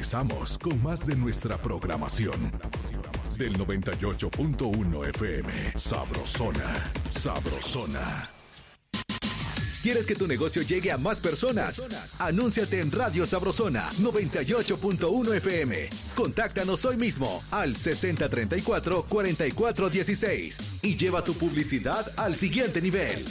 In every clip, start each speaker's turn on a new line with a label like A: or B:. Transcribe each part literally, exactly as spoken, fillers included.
A: regresamos con más de nuestra programación. Del noventa y ocho punto uno F M. Sabrosona, sabrosona.
B: ¿Quieres que tu negocio llegue a más personas? Anúnciate en Radio Sabrosona noventa y ocho punto uno F M. Contáctanos hoy mismo al sesenta treinta y cuatro cuarenta y cuatro dieciséis y lleva tu publicidad al siguiente nivel.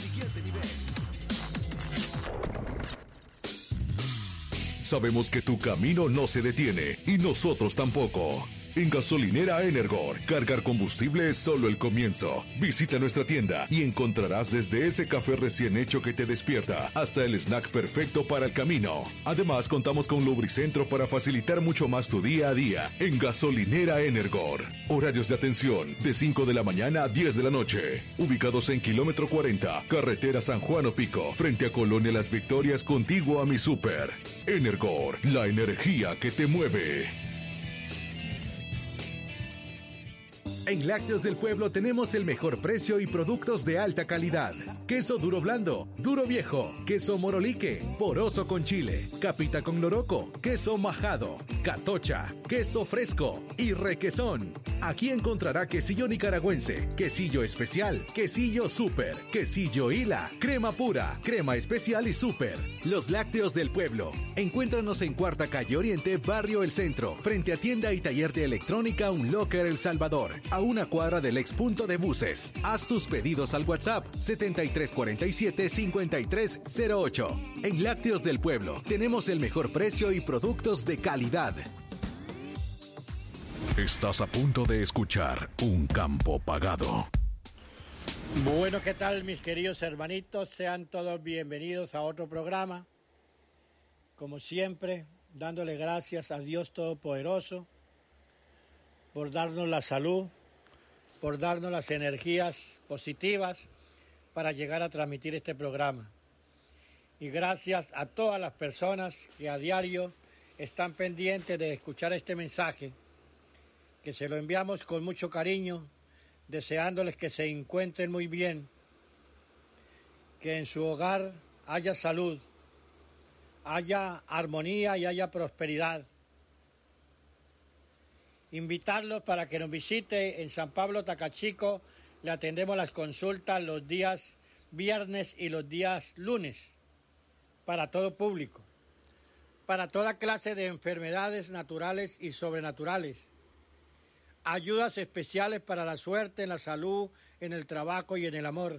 A: Sabemos que tu camino no se detiene y nosotros tampoco. En Gasolinera Energor, cargar combustible es solo el comienzo. Visita nuestra tienda y encontrarás desde ese café recién hecho que te despierta hasta el snack perfecto para el camino. Además, contamos con Lubricentro para facilitar mucho más tu día a día en Gasolinera Energor. Horarios de atención de cinco de la mañana a diez de la noche. Ubicados en kilómetro cuarenta, carretera San Juan Opico, frente a Colonia Las Victorias, contiguo a mi súper. Energor, la energía que te mueve.
B: En Lácteos del Pueblo tenemos el mejor precio y productos de alta calidad. Queso duro blando, duro viejo, queso morolique, poroso con chile, capita con loroco, queso majado, catocha, queso fresco y requesón. Aquí encontrará quesillo nicaragüense, quesillo especial, quesillo súper, quesillo Hila, crema pura, crema especial y súper. Los Lácteos del Pueblo. Encuéntranos en Cuarta Calle Oriente, Barrio El Centro, frente a tienda y taller de electrónica Un Locker El Salvador, a una cuadra del ex punto de buses. Haz tus pedidos al WhatsApp setenta y tres cuarenta y siete cincuenta y tres cero ocho. En Lácteos del Pueblo tenemos el mejor precio y productos de calidad.
A: Estás a punto de escuchar Un Campo Pagado.
C: Bueno, ¿qué tal, mis queridos hermanitos? Sean todos bienvenidos a otro programa. Como siempre, dándole gracias a Dios Todopoderoso por darnos la salud, por darnos las energías positivas para llegar a transmitir este programa. Y gracias a todas las personas que a diario están pendientes de escuchar este mensaje, que se lo enviamos con mucho cariño, deseándoles que se encuentren muy bien, que en su hogar haya salud, haya armonía y haya prosperidad. Invitarlos para que nos visite en San Pablo Tacachico. Le atendemos las consultas los días viernes y los días lunes para todo público, para toda clase de enfermedades naturales y sobrenaturales, ayudas especiales para la suerte, en la salud, en el trabajo y en el amor.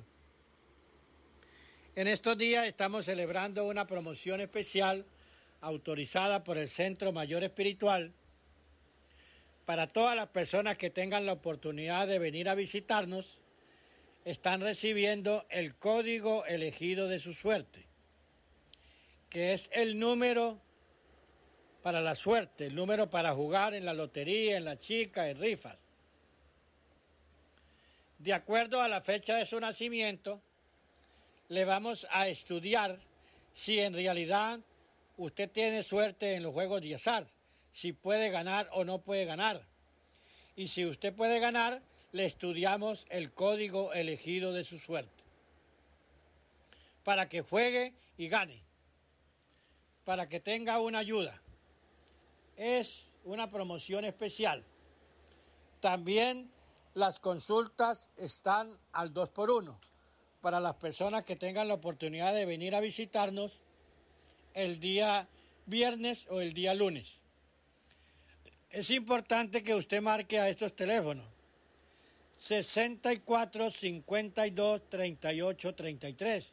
C: En estos días estamos celebrando una promoción especial autorizada por el Centro Mayor Espiritual. Para todas las personas que tengan la oportunidad de venir a visitarnos, están recibiendo el código elegido de su suerte, que es el número para la suerte, el número para jugar en la lotería, en la chica, en rifas. De acuerdo a la fecha de su nacimiento, le vamos a estudiar si en realidad usted tiene suerte en los juegos de azar, si puede ganar o no puede ganar. Y si usted puede ganar, le estudiamos el código elegido de su suerte, para que juegue y gane, para que tenga una ayuda. Es una promoción especial. También las consultas están al dos por uno, para las personas que tengan la oportunidad de venir a visitarnos el día viernes o el día lunes. Es importante que usted marque a estos teléfonos sesenta y cuatro, cincuenta y dos, treinta y ocho, treinta y tres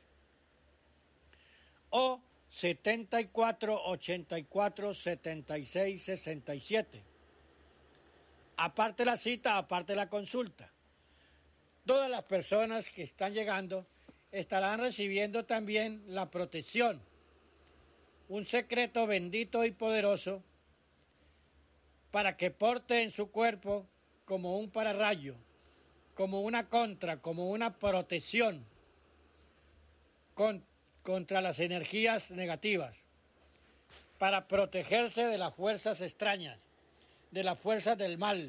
C: o setenta y cuatro, ochenta y cuatro, setenta y seis, sesenta y siete. Aparte la cita, aparte la consulta. Todas las personas que están llegando estarán recibiendo también la protección, un secreto bendito y poderoso para que porte en su cuerpo como un pararrayo, como una contra, como una protección con, contra las energías negativas, para protegerse de las fuerzas extrañas, de las fuerzas del mal,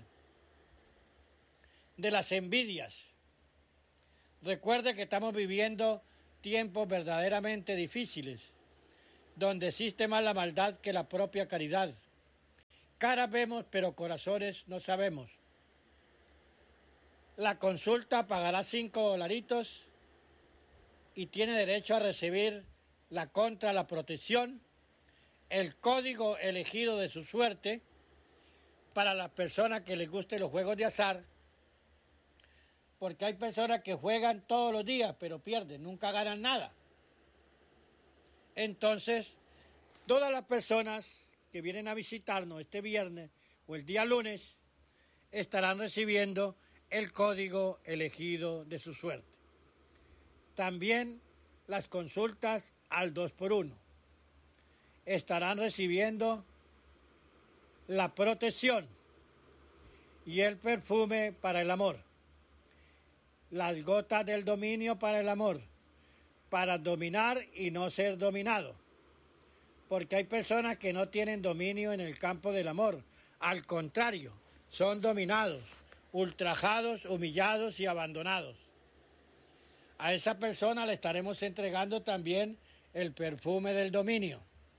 C: de las envidias. Recuerde que estamos viviendo tiempos verdaderamente difíciles, donde existe más la maldad que la propia caridad, caras vemos, pero corazones no sabemos. La consulta pagará cinco dolaritos y tiene derecho a recibir la contra, la protección, el código elegido de su suerte para las personas que les gusten los juegos de azar, porque hay personas que juegan todos los días, pero pierden, nunca ganan nada. Entonces, todas las personas que vienen a visitarnos este viernes o el día lunes estarán recibiendo el código elegido de su suerte. También las consultas al dos por uno. Estarán recibiendo la protección y el perfume para el amor. Las gotas del dominio para el amor, para dominar y no ser dominado. Porque hay personas que no tienen dominio en el campo del amor. Al contrario, son dominados, ultrajados, humillados y abandonados. A esa persona le estaremos entregando también el perfume del dominio,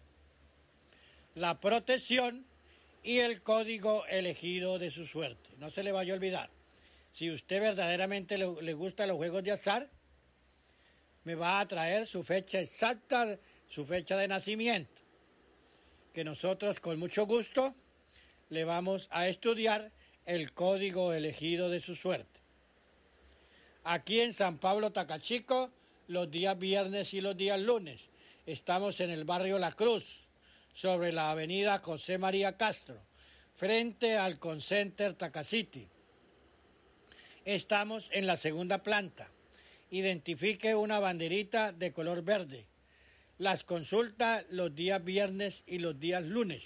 C: la protección y el código elegido de su suerte. No se le vaya a olvidar. Si usted verdaderamente le, le gusta los juegos de azar, me va a traer su fecha exacta, su fecha de nacimiento, que nosotros con mucho gusto le vamos a estudiar el código elegido de su suerte. Aquí en San Pablo, Tacachico, los días viernes y los días lunes. Estamos en el barrio La Cruz, sobre la avenida José María Castro, frente al Concenter Tacacity. Estamos en la segunda planta. Identifique una banderita de color verde. Las consultas los días viernes y los días lunes.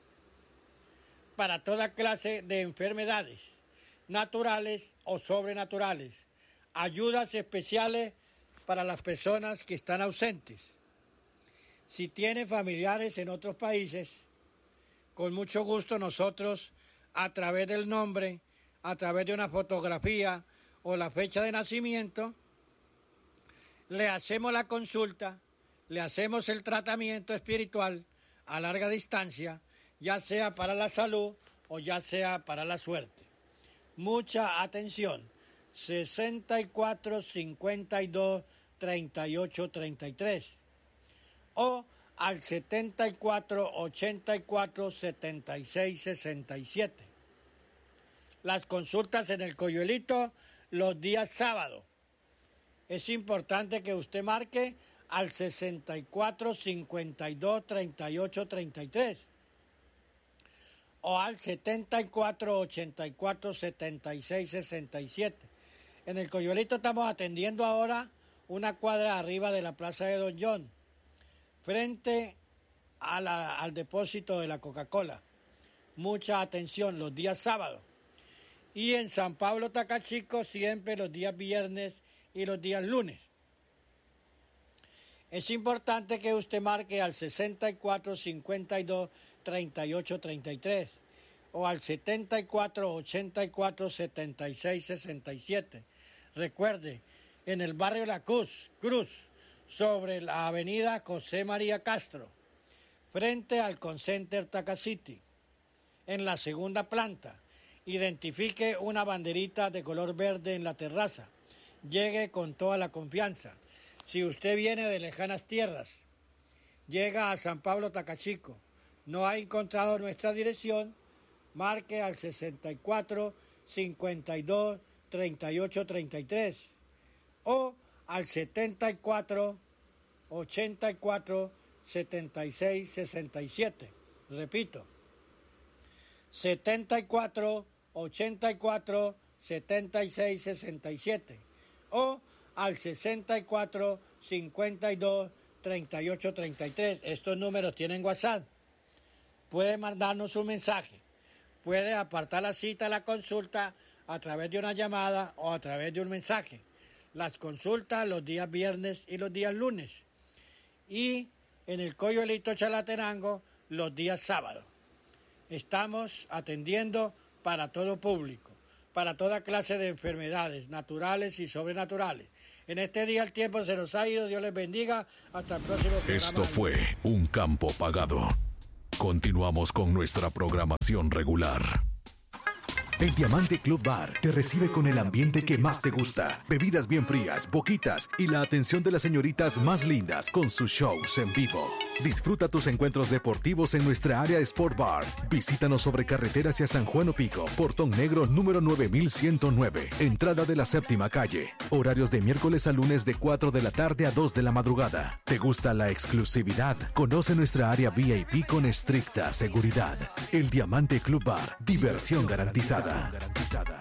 C: Para toda clase de enfermedades, naturales o sobrenaturales. Ayudas especiales para las personas que están ausentes. Si tiene familiares en otros países, con mucho gusto nosotros, a través del nombre, a través de una fotografía o la fecha de nacimiento, le hacemos la consulta, le hacemos el tratamiento espiritual a larga distancia, ya sea para la salud o ya sea para la suerte. Mucha atención. sesenta y cuatro, cincuenta y dos, treinta y ocho, treinta y tres o al setenta y cuatro, ochenta y cuatro, setenta y seis, sesenta y siete. Las consultas en el Coyuelito los días sábados. Es importante que usted marque al sesenta y cuatro, cincuenta y dos, treinta y ocho, treinta y tres o al setenta y cuatro, ochenta y cuatro, setenta y seis, sesenta y siete. En el Coyuelito estamos atendiendo ahora una cuadra arriba de la Plaza de Don John, frente a la, al depósito de la Coca-Cola. Mucha atención los días sábados. Y en San Pablo, Tacachico, siempre los días viernes y los días lunes. Es importante que usted marque al sesenta y cuatro, cincuenta y dos, treinta y ocho, treinta y tres o al setenta y cuatro, ochenta y cuatro, setenta y seis, sesenta y siete. Recuerde, en el barrio La Cruz, Cruz, sobre la avenida José María Castro, frente al Concenter Tacacity, en la segunda planta. Identifique una banderita de color verde en la terraza. Llegue con toda la confianza. Si usted viene de lejanas tierras, llega a San Pablo, Tacachico, no ha encontrado nuestra dirección, marque al sesenta y cuatro, cincuenta y dos, treinta y ocho, treinta y tres o al setenta y cuatro, ochenta y cuatro, setenta y seis, sesenta y siete. Repito, setenta y cuatro, ochenta y cuatro, setenta y seis, sesenta y siete o al sesenta y cuatro, cincuenta y dos, treinta y ocho, treinta y tres. Estos números tienen WhatsApp. Puede mandarnos un mensaje. Puede apartar la cita, la consulta a través de una llamada o a través de un mensaje. Las consultas los días viernes y los días lunes. Y en el Coyuelito Chalatenango los días sábados. Estamos atendiendo para todo público, para toda clase de enfermedades naturales y sobrenaturales. En este día el tiempo se nos ha ido. Dios les bendiga. Hasta el próximo programa.
A: Esto fue Un Campo Pagado. Continuamos con nuestra programación regular.
B: El Diamante Club Bar te recibe con el ambiente que más te gusta. Bebidas bien frías, boquitas y la atención de las señoritas más lindas con sus shows en vivo. Disfruta tus encuentros deportivos en nuestra área Sport Bar. Visítanos sobre carretera hacia San Juan Opico, Portón Negro número nueve mil ciento nueve, entrada de la séptima calle. Horarios de miércoles a lunes de cuatro de la tarde a dos de la madrugada. ¿Te gusta la exclusividad? Conoce nuestra área V I P con estricta seguridad. El Diamante Club Bar, diversión garantizada. garantizada.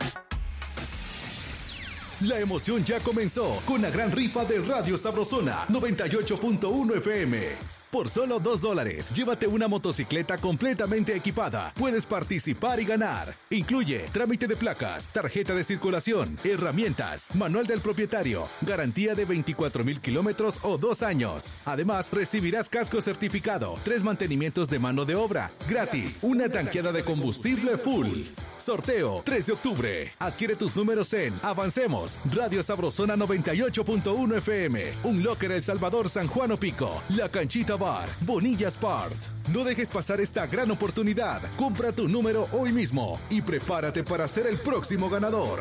B: La emoción ya comenzó con la gran rifa de Radio Sabrosona noventa y ocho punto uno F M. Por solo dos dólares, llévate una motocicleta completamente equipada. Puedes participar y ganar. Incluye trámite de placas, tarjeta de circulación, herramientas, manual del propietario, garantía de veinticuatro mil kilómetros o dos años. Además, recibirás casco certificado, tres mantenimientos de mano de obra, gratis, una tanqueada de combustible full. Sorteo tres de octubre. Adquiere tus números en Avancemos, Radio Sabrosona noventa y ocho punto uno F M, Un Locker El Salvador, San Juan Opico, La Canchita Bar, Bonilla Sport. No dejes pasar esta gran oportunidad. Compra tu número hoy mismo y prepárate para ser el próximo ganador.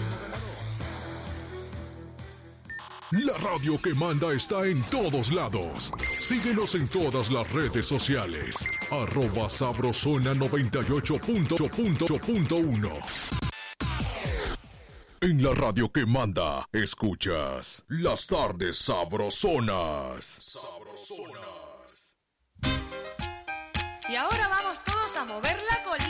A: La radio que manda está en todos lados. Síguenos en todas las redes sociales. Arroba Sabrosona noventa y ocho punto uno. En la radio que manda, escuchas Las Tardes Sabrosonas. Sabrosonas.
D: Y ahora vamos todos a mover la cola.